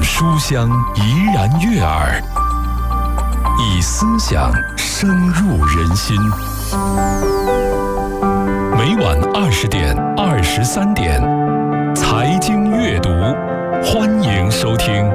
书香怡然悦耳，以思想深入人心。每晚20点、23点，财经阅读，欢迎收听。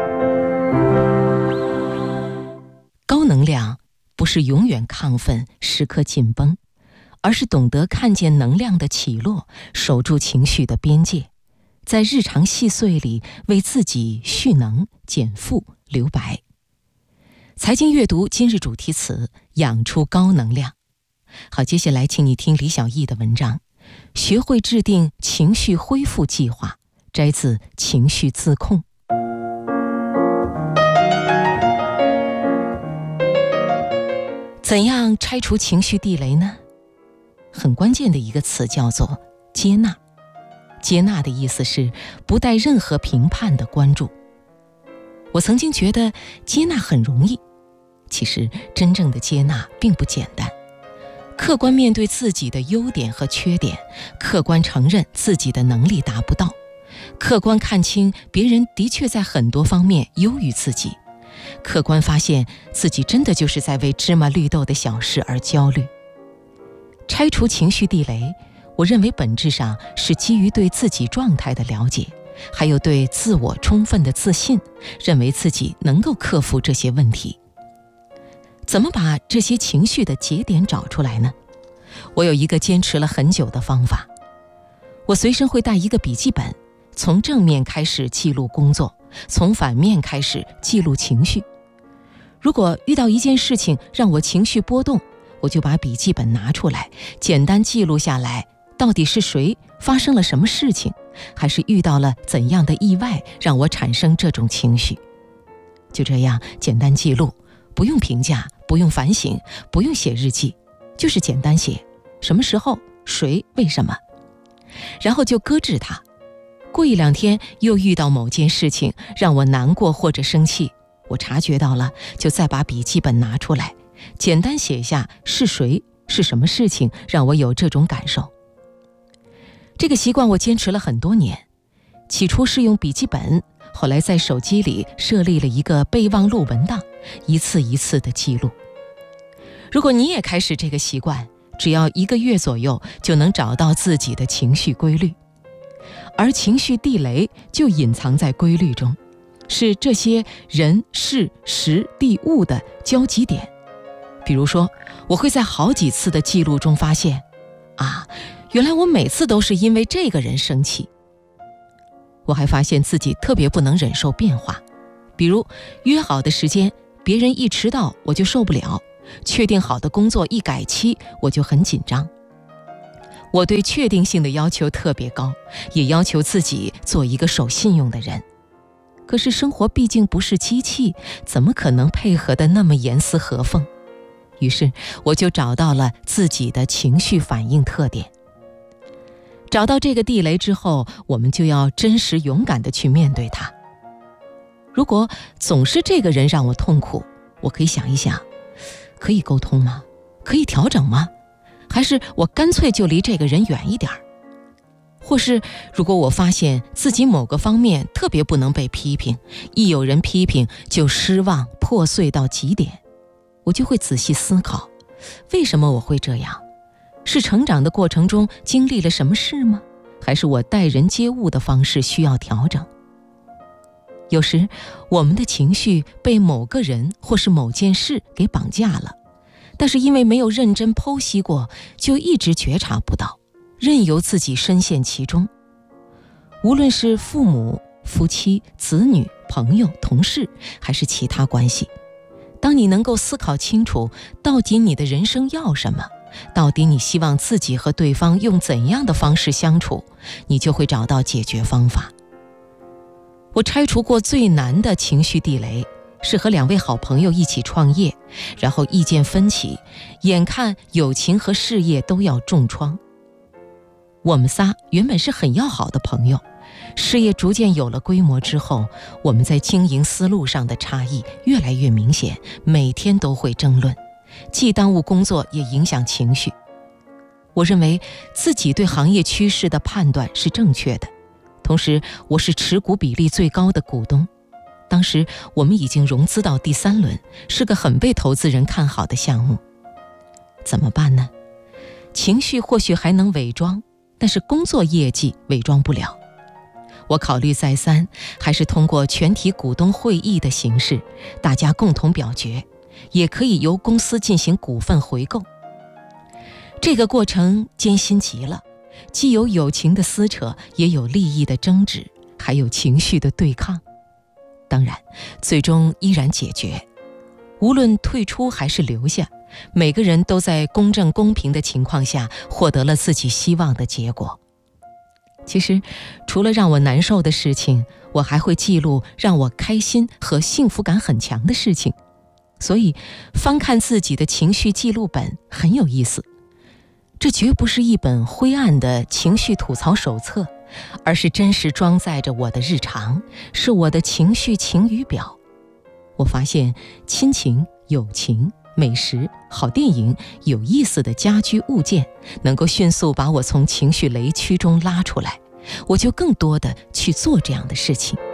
高能量不是永远亢奋、时刻紧绷，而是懂得看见能量的起落，守住情绪的边界，在日常细碎里为自己蓄能、减负、留白。财经阅读今日主题词：养出高能量。好，接下来请你听李小艺的文章，学会制定情绪恢复计划，摘自《情绪自控》。怎样拆除情绪地雷呢？很关键的一个词叫做接纳。接纳的意思是不带任何评判的关注。我曾经觉得接纳很容易，其实真正的接纳并不简单。客观面对自己的优点和缺点，客观承认自己的能力达不到，客观看清别人的确在很多方面优于自己，客观发现自己真的就是在为芝麻绿豆的小事而焦虑。拆除情绪地雷，我认为本质上是基于对自己状态的了解，还有对自我充分的自信，认为自己能够克服这些问题。怎么把这些情绪的节点找出来呢？我有一个坚持了很久的方法。我随身会带一个笔记本，从正面开始记录工作，从反面开始记录情绪。如果遇到一件事情让我情绪波动，我就把笔记本拿出来，简单记录下来，到底是谁发生了什么事情，还是遇到了怎样的意外让我产生这种情绪。就这样简单记录，不用评价，不用反省，不用写日记，就是简单写什么时候、谁、为什么，然后就搁置它。过1-2天又遇到某件事情让我难过或者生气，我察觉到了，就再把笔记本拿出来，简单写下是谁、是什么事情让我有这种感受。这个习惯我坚持了很多年，起初是用笔记本，后来在手机里设立了一个备忘录文档，一次一次的记录。如果你也开始这个习惯，只要1个月左右就能找到自己的情绪规律。而情绪地雷就隐藏在规律中，是这些人、事、时、地、物的交集点。比如说，我会在好几次的记录中发现，原来我每次都是因为这个人生气。我还发现自己特别不能忍受变化，比如约好的时间，别人一迟到我就受不了，确定好的工作一改期我就很紧张。我对确定性的要求特别高，也要求自己做一个守信用的人。可是生活毕竟不是机器，怎么可能配合得那么严丝合缝？于是我就找到了自己的情绪反应特点。找到这个地雷之后，我们就要真实勇敢地去面对它。如果总是这个人让我痛苦，我可以想一想，可以沟通吗？可以调整吗？还是我干脆就离这个人远一点？或是如果我发现自己某个方面特别不能被批评，一有人批评就失望破碎到极点，我就会仔细思考，为什么我会这样？是成长的过程中经历了什么事吗？还是我待人接物的方式需要调整？有时我们的情绪被某个人或是某件事给绑架了，但是因为没有认真剖析过，就一直觉察不到，任由自己深陷其中。无论是父母、夫妻、子女、朋友、同事，还是其他关系，当你能够思考清楚，到底你的人生要什么，到底你希望自己和对方用怎样的方式相处，你就会找到解决方法。我拆除过最难的情绪地雷，是和2位好朋友一起创业，然后意见分歧，眼看友情和事业都要重创。我们仨原本是很要好的朋友，事业逐渐有了规模之后，我们在经营思路上的差异越来越明显，每天都会争论，既耽误工作也影响情绪。我认为自己对行业趋势的判断是正确的，同时我是持股比例最高的股东， 当时我们已经融资到第3轮，是个很被投资人看好的项目。怎么办呢？情绪或许还能伪装，但是工作业绩伪装不了。我考虑再三，还是通过全体股东会议的形式，大家共同表决，也可以由公司进行股份回购。这个过程艰辛极了，既有友情的撕扯，也有利益的争执，还有情绪的对抗。当然，最终依然解决。无论退出还是留下，每个人都在公正公平的情况下获得了自己希望的结果。其实，除了让我难受的事情，我还会记录让我开心和幸福感很强的事情。所以，翻看自己的情绪记录本很有意思。这绝不是一本灰暗的情绪吐槽手册，而是真实装载着我的日常，是我的情绪晴雨表。我发现亲情、友情、美食、好电影、有意思的家居物件，能够迅速把我从情绪雷区中拉出来，我就更多的去做这样的事情。